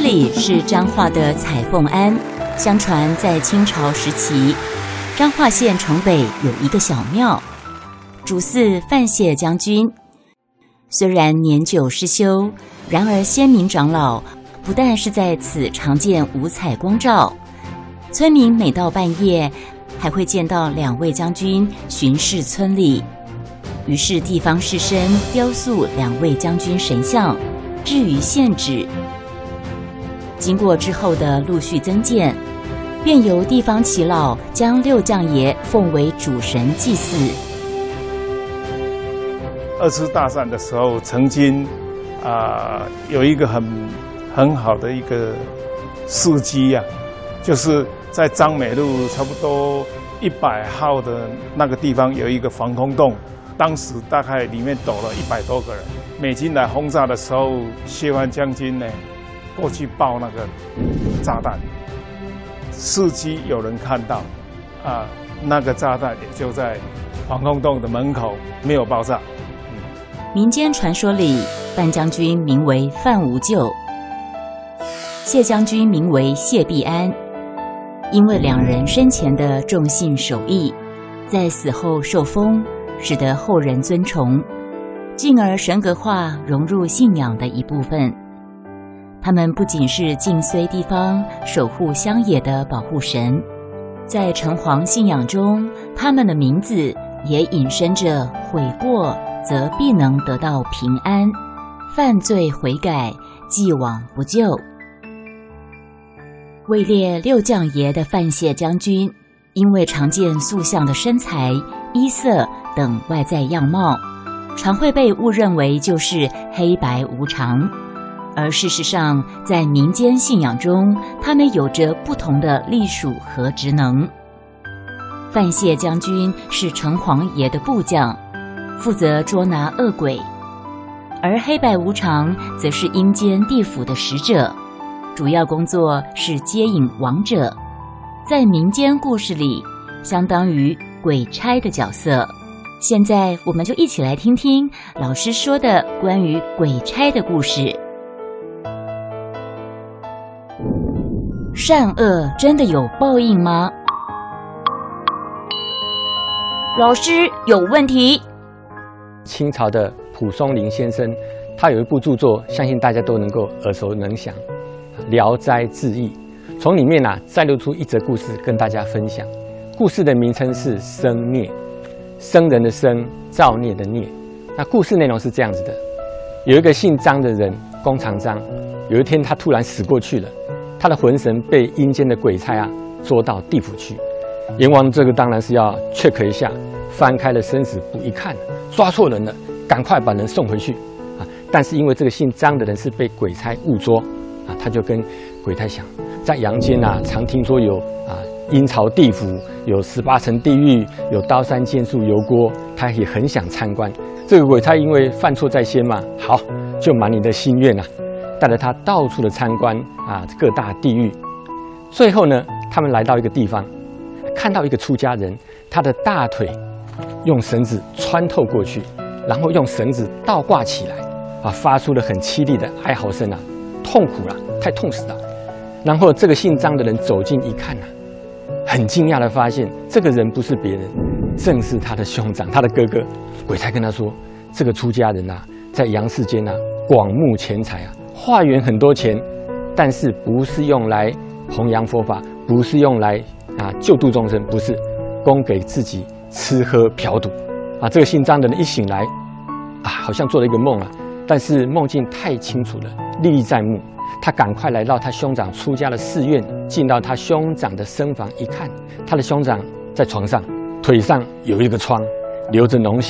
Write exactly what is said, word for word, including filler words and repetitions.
里是彰化的彩凤庵。相传在清朝时期，彰化县城北有一个小庙，主祀范谢将军。虽然年久失修，然而先民长老不但是在此常见五彩光照，村民每到半夜还会见到两位将军巡视村里。于是地方士绅雕塑两位将军神像，置于县址。经过之后的陆续增建，便由地方耆老将六将爷奉为主神祭祀。 二次大战的时候，曾经啊、呃、有一个很很好的一个事迹呀、啊，就是在彰美路差不多一百号的那个地方有一个防空洞，当时大概里面躲了一百多个人。美军来轰炸的时候，谢万将军呢过去爆那个炸弹，伺机有人看到，啊，那个炸弹也就在防空洞的门口，没有爆炸。 民间传说里，范将军名为范无咎，谢将军名为谢必安，因为两人生前的重信守义，在死后受封，使得后人尊崇，进而神格化，融入信仰的一部分。他们不仅是晋绥地方守护乡野的保护神，在城隍信仰中，他们的名字也引申着悔过则必能得到平安，犯罪悔改，既往不咎。位列六将爷的范谢将军，因为常见塑像的身材、衣色等外在样貌，常会被误认为就是黑白无常。而事实上，在民间信仰中，他们有着不同的隶属和职能。范谢将军是城隍爷的部将，负责捉拿恶鬼；而黑白无常则是阴间地府的使者，主要工作是接引亡者，在民间故事里相当于鬼差的角色。现在我们就一起来听听老师说的关于鬼差的故事。善恶真的有报应吗？老师有问题。 清朝的蒲松龄先生，他有一部著作，相信大家都能够耳熟能详，《聊斋志异》。从里面啊摘录出一则故事跟大家分享。故事的名称是生孽，生人的生，造孽的孽。那故事内容是这样子的：有一个姓张的人，弓长张，有一天他突然死过去了。他的魂神被阴间的鬼差啊捉到地府去，阎王这个当然是要 check 一下，翻开了生死簿一看，抓错人了，赶快把人送回去啊！但是因为这个姓张的人是被鬼差误捉啊，他就跟鬼差想，在阳间啊，常听说有啊阴曹地府，有十八层地狱，有刀山剑树油锅，他也很想参观。这个鬼差因为犯错在先嘛，好，就满你的心愿啊。带着他到处的参观啊，各大地狱。最后呢，他们来到一个地方，看到一个出家人，他的大腿用绳子穿透过去，然后用绳子倒挂起来，啊，发出了很凄厉的哀嚎声啊，痛苦了，太痛死了。然后这个姓张的人走近一看啊，很惊讶的发现，这个人不是别人，正是他的兄长，他的哥哥。鬼差跟他说，这个出家人啊，在阳世间啊，广募钱财啊。化缘很多钱，但是不是用来弘扬佛法，不是用来啊救度众生，不是供给自己吃喝嫖赌啊。这个姓张的人一醒来啊，好像做了一个梦啊，但是梦境太清楚了，历历在目。他赶快来到他兄长出家的寺院，进到他兄长的僧房一看，他的兄长在床上，腿上有一个疮，流着脓血。